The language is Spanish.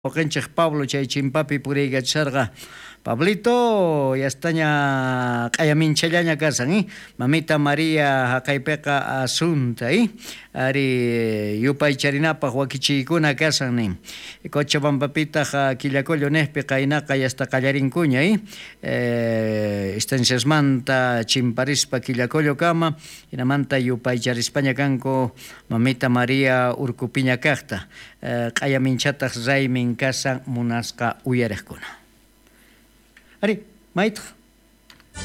Okenchik Pablo chay chimpapi puriykachisarqa Pablito yastaña q'ayaminchallaña kasan mamita María haqaypiqa Asunta ari yupay charinapaq wakichiykuna kasan Cochabambapitaq Quillacollo nispi qaynaqa yasta qallarinkuña estanciasmanta chimparispa Quillacollo kama hinamanta yupay charispaña kanku mamita María Urcupiña kaqta q'ayaminchataq raymin kasan munasqa uyariqkuna. Ari, maitaq